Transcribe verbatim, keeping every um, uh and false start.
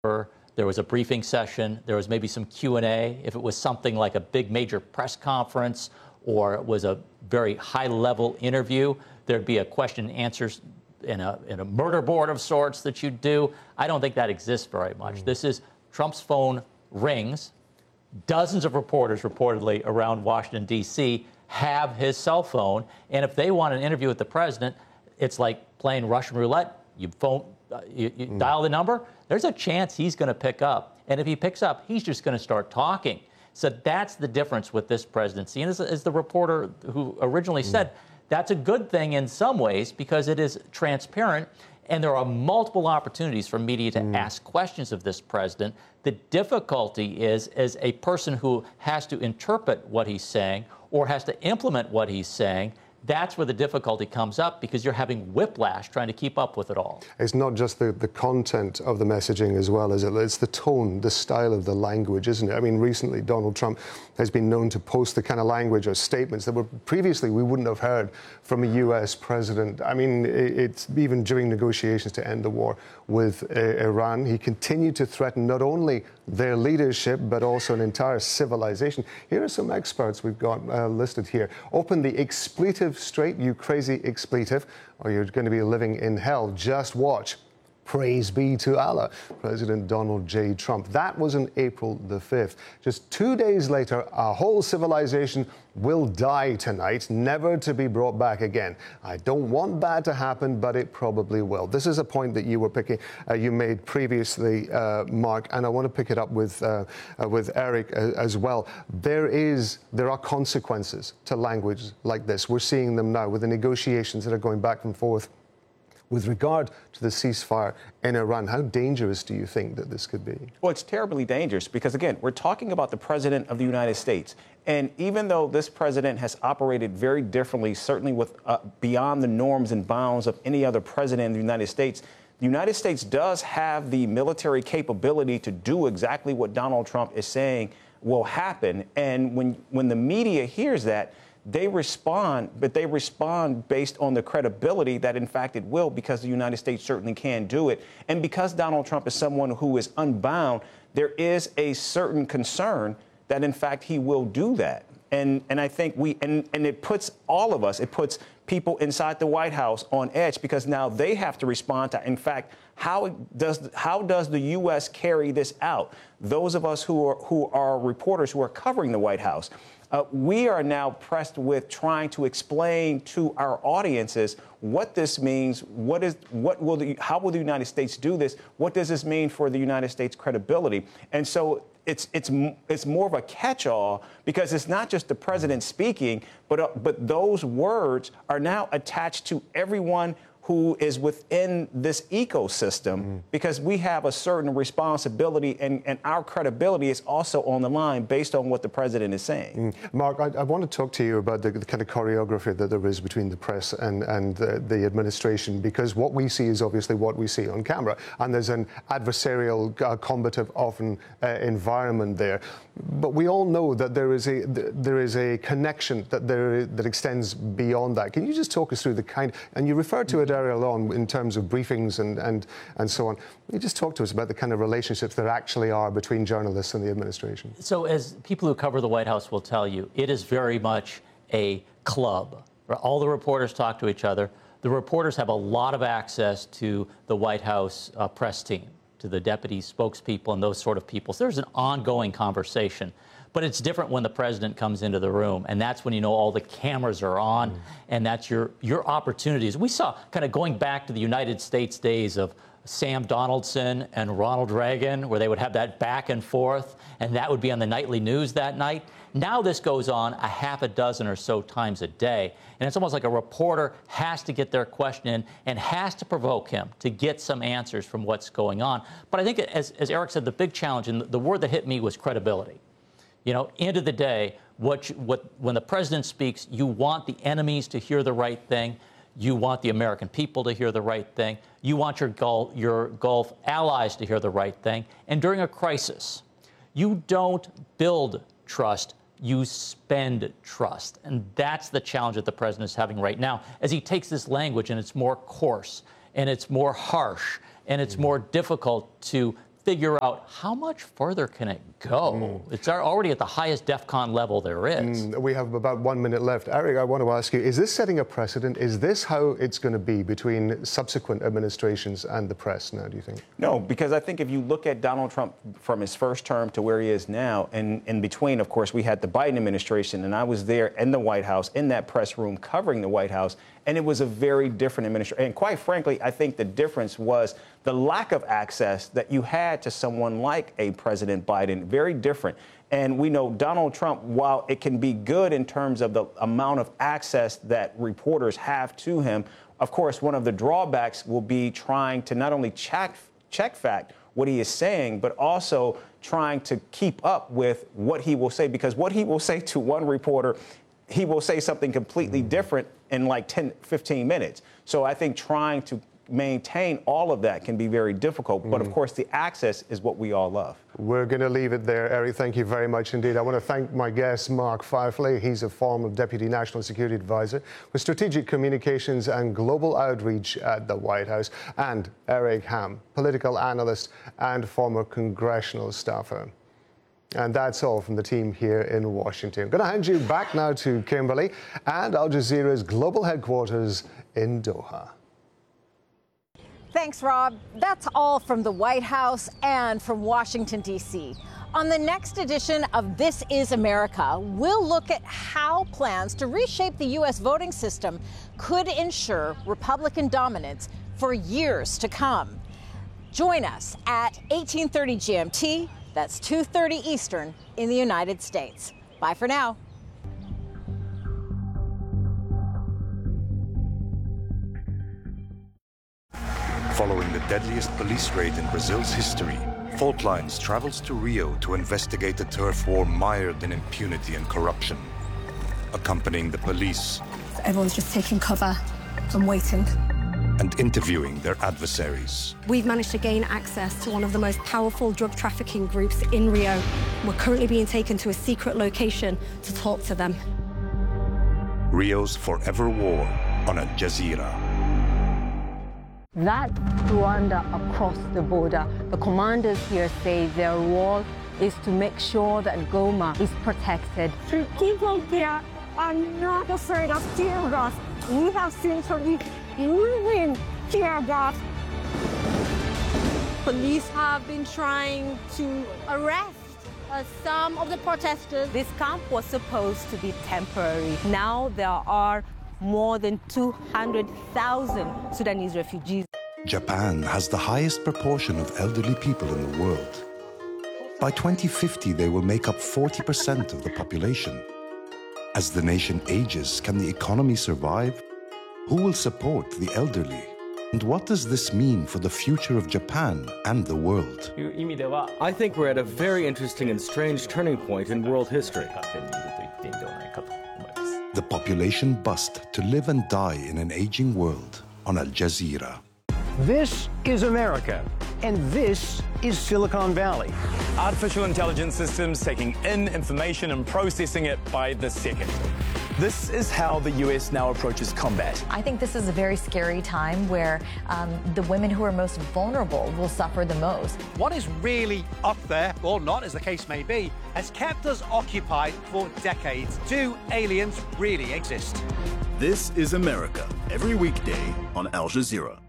There was a briefing session. There was maybe some Q and A. If it was something like a big major press conference or it was a very high-level interview, there'd be a question and answers in a, in a murder board of sorts that you'd do. I don't think that exists very much. Mm. This is Trump's phone rings. Dozens of reporters reportedly around Washington, D C have his cell phone. And if they want an interview with the president, it's like playing Russian roulette. You phone, uh, you, you mm. dial the number. There's a chance he's going to pick up. And if he picks up, he's just going to start talking. So that's the difference with this presidency. And as, as the reporter who originally mm. said, that's a good thing in some ways because it is transparent. And there are multiple opportunities for media to mm. ask questions of this president. The difficulty is, as a person who has to interpret what he's saying or has to implement what he's saying, that's where the difficulty comes up because you're having whiplash trying to keep up with it all. It's not just the, the content of the messaging as well as it, it's the tone, the style of the language, isn't it? I mean, recently Donald Trump has been known to post the kind of language or statements that were previously we wouldn't have heard from a U S president. I mean, it, it's even during negotiations to end the war with uh, Iran, he continued to threaten not only their leadership, but also an entire civilization. Here are some experts we've got uh, listed here. Open the expletive straight, you crazy expletive, or you're going to be living in hell. Just watch. Praise be to Allah, President Donald J. Trump. That was on April the fifth. Just two days later, our whole civilization will die tonight, never to be brought back again. I don't want that to happen, but it probably will. This is a point that you were picking, uh, you made previously, uh, Mark, and I want to pick it up with uh, uh, with Eric uh, as well. There is, there are consequences to language like this. We're seeing them now with the negotiations that are going back and forth. With regard to the ceasefire in Iran, how dangerous do you think that this could be? Well, it's terribly dangerous because, again, we're talking about the president of the United States. And even though this president has operated very differently, certainly with uh, beyond the norms and bounds of any other president in the United States, the United States does have the military capability to do exactly what Donald Trump is saying will happen. And when, when the media hears that, they respond, but they respond based on the credibility that, in fact, it will, because the United States certainly can do it. And because Donald Trump is someone who is unbound, there is a certain concern that, in fact, he will do that. And and I think we and, and it puts all of us, it puts people inside the White House on edge because now they have to respond to, in fact, how does how does the U S carry this out? Those of us who are who are reporters who are covering the White House. Uh, we are now pressed with trying to explain to our audiences what this means. What is what will the how will the United States do this? What does this mean for the United States credibility? And so it's it's it's more of a catch-all because it's not just the president speaking, but uh, but those words are now attached to everyone who is within this ecosystem, mm. because we have a certain responsibility and, and our credibility is also on the line based on what the president is saying. Mm. Mark, I, I want to talk to you about the, the kind of choreography that there is between the press and, and the, the administration, because what we see is obviously what we see on camera, and there's an adversarial, uh, combative, often uh, environment there. But we all know that there is a there is a connection that there that extends beyond that. Can you just talk us through the kind, and you referred to it earlier on in terms of briefings and, and, and so on. Can you just talk to us about the kind of relationships there actually are between journalists and the administration? So as people who cover the White House will tell you, it is very much a club. All the reporters talk to each other. The reporters have a lot of access to the White House uh, press team, to the deputy spokespeople and those sort of people. So there's an ongoing conversation. But it's different when the president comes into the room, and that's when you know all the cameras are on, mm. and that's your your opportunities. We saw, kind of going back to the United States days of Sam Donaldson and Ronald Reagan, where they would have that back and forth, and that would be on the nightly news that night. Now this goes on a half a dozen or so times a day, and it's almost like a reporter has to get their question in and has to provoke him to get some answers from what's going on. But I think, as, as Eric said, the big challenge, and the word that hit me was credibility. You know, end of the day, what, you, what when the president speaks, you want the enemies to hear the right thing. You want the American people to hear the right thing. You want your Gulf, your Gulf allies to hear the right thing. And during a crisis, you don't build trust, you spend trust. And that's the challenge that the president is having right now as he takes this language and it's more coarse and it's more harsh and it's more difficult to figure out how much further can it go. Mm. It's already at the highest DEFCON level there is. Mm, we have about one minute left. Eric, I want to ask you, is this setting a precedent? Is this how it's going to be between subsequent administrations and the press now, do you think? No, because I think if you look at Donald Trump from his first term to where he is now, and in between, of course, we had the Biden administration, and I was there in the White House, in that press room, covering the White House, and it was a very different administration. And quite frankly, I think the difference was the lack of access that you had to someone like a President Biden, very different. And we know Donald Trump, while it can be good in terms of the amount of access that reporters have to him, of course, one of the drawbacks will be trying to not only check, check fact what he is saying, but also trying to keep up with what he will say, because what he will say to one reporter, he will say something completely different in like ten, fifteen minutes. So I think trying to maintain all of that can be very difficult. But of course, the access is what we all love. We're going to leave it there. Eric, thank you very much indeed. I want to thank my guest, Mark Firefly. He's a former Deputy National Security Advisor with Strategic Communications and Global Outreach at the White House, and Eric Ham, political analyst and former congressional staffer. And that's all from the team here in Washington. I'm going to hand you back now to Kimberly and Al Jazeera's global headquarters in Doha. Thanks, Rob. That's all from the White House and from Washington, D C. On the next edition of This Is America, we'll look at how plans to reshape the U S voting system could ensure Republican dominance for years to come. Join us at eighteen thirty G M T. That's two thirty Eastern in the United States. Bye for now. Following the deadliest police raid in Brazil's history, Fault Lines travels to Rio to investigate a turf war mired in impunity and corruption. Accompanying the police, everyone's just taking cover and waiting. And interviewing their adversaries. We've managed to gain access to one of the most powerful drug trafficking groups in Rio. We're currently being taken to a secret location to talk to them. Rio's Forever War on Al Jazeera. That Rwanda across the border, the commanders here say their role is to make sure that Goma is protected. The people there are not afraid of tear gas. We have seen police using tear gas. Police have been trying to arrest uh, some of the protesters. This camp was supposed to be temporary. Now there are more than two hundred thousand Sudanese refugees. Japan has the highest proportion of elderly people in the world. By twenty fifty, they will make up forty percent of the population. As the nation ages, can the economy survive? Who will support the elderly? And what does this mean for the future of Japan and the world? I think we're at a very interesting and strange turning point in world history. The population bust to live and die in an aging world on Al Jazeera. This is America, and this is Silicon Valley. Artificial intelligence systems taking in information and processing it by the second. This is how the U S now approaches combat. I think this is a very scary time where um, the women who are most vulnerable will suffer the most. What is really up there, or not as the case may be, has kept us occupied for decades. Do aliens really exist? This is America, every weekday on Al Jazeera.